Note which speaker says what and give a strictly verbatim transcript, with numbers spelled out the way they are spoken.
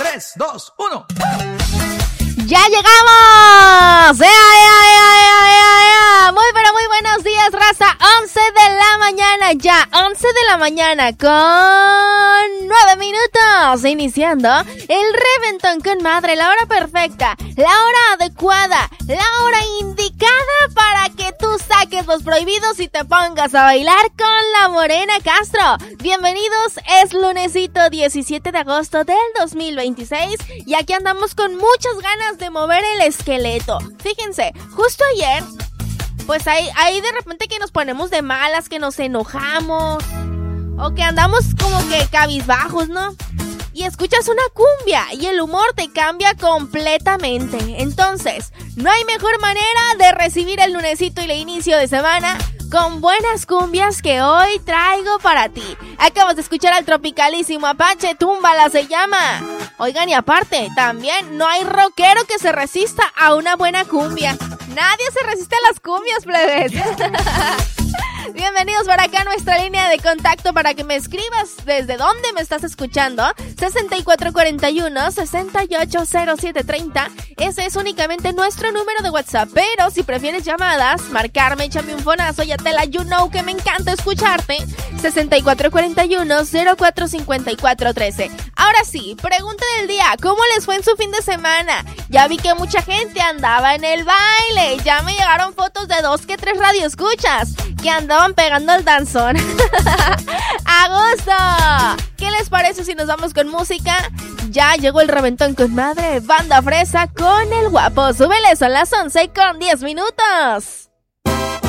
Speaker 1: tres, dos, uno.
Speaker 2: ¡Ya llegamos! ¡Ya, ya, ya, ya, ya, ya! Muy, pero muy buenos días, raza. once de la mañana, ya. once de la mañana con nueve minutos. Iniciando el reventón con madre. La hora perfecta, la hora adecuada, la hora indicada para que tú saques los prohibidos y te pongas a bailar con la Morena Castro. Bienvenidos, es lunesito diecisiete de agosto del dos mil veintiséis y aquí andamos con muchas ganas de mover el esqueleto. Fíjense, justo ayer, pues ahí, ahí de repente que nos ponemos de malas, que nos enojamos o que andamos como que cabizbajos, ¿no? Y escuchas una cumbia y el humor te cambia completamente. Entonces, no hay mejor manera de recibir el lunesito y el inicio de semana con buenas cumbias que hoy traigo para ti. Acabas de escuchar al tropicalísimo Apache, Túmbala se llama. Oigan, y aparte, también no hay rockero que se resista a una buena cumbia. Nadie se resiste a las cumbias, plebes. Bienvenidos por acá a nuestra línea de contacto para que me escribas desde dónde me estás escuchando. sesenta y cuatro cuarenta y uno, sesenta y ocho cero siete treinta. Ese es únicamente nuestro número de WhatsApp. Pero si prefieres llamadas, marcarme, échame un fonazo, ya te la you know que me encanta escucharte. sesenta y cuatro cuarenta y uno, cero cuatro cincuenta y cuatro trece. Ahora sí, pregunta del día. ¿Cómo les fue en su fin de semana? Ya vi que mucha gente andaba en el baile. Ya me llegaron fotos de dos que tres radioescuchas que andaban pegando el danzón. ¡A gusto! ¿Qué les parece si nos vamos con música? Ya llegó el reventón con madre, Banda Fresa con el guapo. Súbele, son las once con diez minutos.